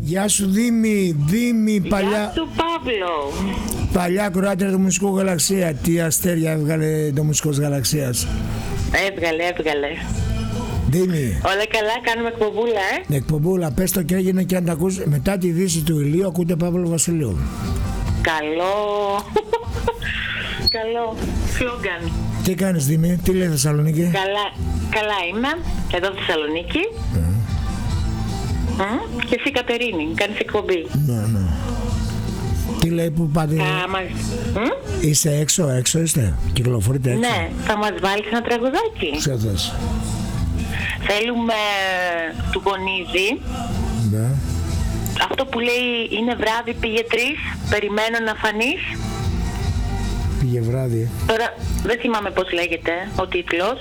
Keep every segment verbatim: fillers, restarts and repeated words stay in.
Γεια σου Δήμη, Δήμη, παλιά... Γεια σου Παύλο. Παλιά κουράτρια του Μουσικού Γαλαξία. Τι αστέρια έβγαλε το Μουσικός Γαλαξίας. Έβγαλε, έβγαλε. Δήμη. Όλα καλά, κάνουμε εκπομπούλα, ε. Εκπομπούλα, πες το και έγινε και αν τα ακούς. Μετά τη δύση του ηλίου ακούτε Παύλο Βασιλείου. Καλό. Καλό. Σλόγγαν. Τι κάνεις Δήμη, τι λέει Θεσσαλονίκη. Καλά, καλά είμαι, εδώ Θεσσαλονίκη. Mm. Mm. Και εσύ Κατερίνη, κάνεις εκπομπή. Ναι, ναι. Τι λέει που πάτε. Μας... Mm? Είστε έξω, έξω είστε, κυκλοφορείτε έξω. Ναι, θα μας βάλεις ένα τραγουδάκι. Ποιο θες. Θέλουμε του Γονίδη. Ναι. Αυτό που λέει είναι βράδυ, πήγε τρεις, περιμένω να φανείς. Πήγε βράδυ. Τώρα δεν θυμάμαι πώς λέγεται ο τίτλος.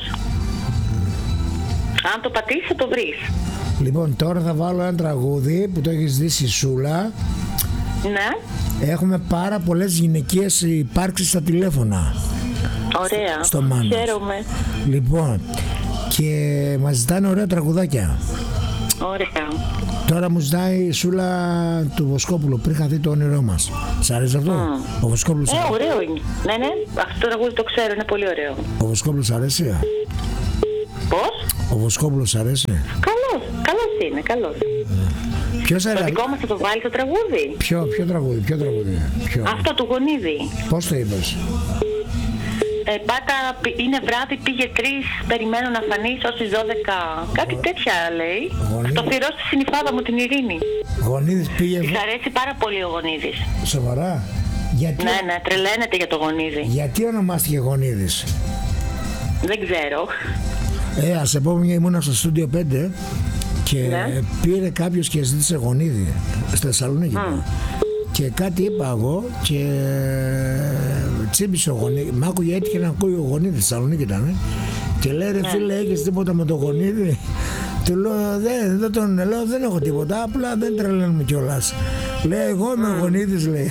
Αν το πατήσεις θα το βρεις. Λοιπόν, τώρα θα βάλω ένα τραγούδι που το έχεις δει στη Σούλα. Ναι. Έχουμε πάρα πολλές γυναικείες υπάρξεις στα τηλέφωνα. Ωραία. Στο Μάνος. Χαίρομαι. Λοιπόν, και μας ζητάνε ωραία τραγουδάκια. Ωραία. Τώρα μου ζητάει η Σούλα του Βοσκόπουλου. Πριν είχα δει το όνειρό μας. Σ' αρέσει αυτό? Mm. Ο Βοσκόπουλος. Ε, ωραίο είναι. Ναι, ναι. Αυτό το τραγούδι το ξέρω, είναι πολύ ωραίο. Ο Βοσκόπουλος σ' αρέσει? Πώς? Ο Βοσκόπουλος σ' αρέσει? Καλός. Καλός είναι, καλός. Mm. Ποιος το era... δικό μας θα το βάλει το τραγούδι. Ποιο, ποιο τραγούδι, ποιο τραγούδι. Ποιο... Αυτό του Γονίδη. Πώς το είπες? Ε, πάτα, είναι βράδυ, πήγε τρεις, περιμένω να φανείς ως τις δώδεκα. Κάτι τέτοια λέει. Γονίδη. Το αφιερώ στη συνυφάδα μου την Ειρήνη. Γονίδης πήγε... Της αρέσει πάρα πολύ ο Γονίδης. Σοβαρά? Γιατί... Ναι, ναι, τρελαίνεται για το Γονίδη. Γιατί ονομάστηκε Γονίδης? Δεν ξέρω. Ε, ας σε πω, μια ήμουνα στο Στούντιο πέντε και ναι. πήρε κάποιος και ζήτησε Γονίδη στη Θεσσαλονίκη. Mm. Και κάτι είπα εγώ και τσίπησε ο Γονίδης. Μ' άκουγε, έτυχε να ακούει ο Γονίδης, στη Θεσσαλονίκη ήταν. Και λέει ρε φίλε, έχεις τίποτα με το Γονίδη? Του λέω δεν, δεν τον λέω, δεν έχω τίποτα, απλά δεν τρελαίνουμε κιόλας. Λέει εγώ είμαι ο Γονίδης, λέει.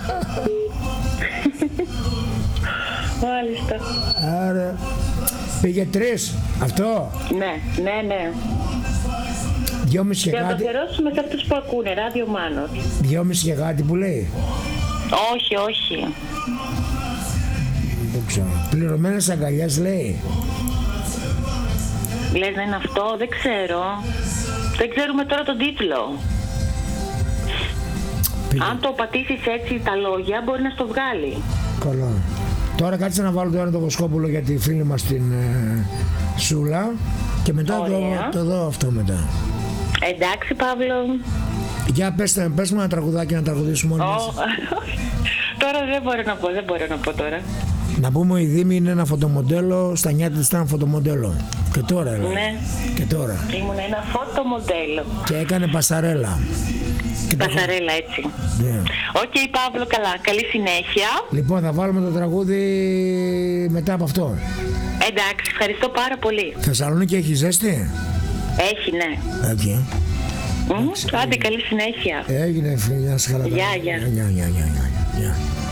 Μάλιστα. Άρα πήγε τρεις, αυτό. Ναι, ναι, ναι. Δυόμιση και, και κάτι. Και να το αφιερώσουμε σε αυτούς που ακούνε, Ράδιο Μάνος. Δυόμιση και κάτι που λέει. Όχι, όχι. Δεν ξέρω. Πληρωμένες αγκαλιές λέει. Λες να είναι αυτό, δεν ξέρω. Δεν ξέρουμε τώρα τον τίτλο. Πήγε. Αν το πατήσεις έτσι τα λόγια μπορεί να στο βγάλει. Καλά. Τώρα κάτσε να βάλω τώρα το Βοσκόπουλο για τη φίλη μας την ε, Σούλα. Και μετά το, το δω αυτό μετά. Εντάξει Παύλο. Για πες, πες μου ένα τραγουδάκι να τραγουδήσουμε όλοι μας. Τώρα δεν μπορώ να πω, δεν μπορώ να πω τώρα. Να πούμε η Δήμη είναι ένα φωτομοντέλο, στα νιάτα της ήταν φωτομοντέλο. Και τώρα έλα. Ναι. Και τώρα. Ήμουν ένα φωτομοντέλο. Και έκανε πασαρέλα. Πασαρέλα έτσι. Ναι. Οκ okay, Παύλο, καλά. Καλή συνέχεια. Λοιπόν, θα βάλουμε το τραγούδι μετά από αυτό. Εντάξει, ευχαριστώ πάρα πολύ. Θεσσαλονίκη έχει ζέστη? Έχει, ναι. Okay. Mm, άντε, καλή συνέχεια. Έγινε, φιλιά, σε χαρά. Γεια, γεια. Γεια, γεια, γεια, γεια.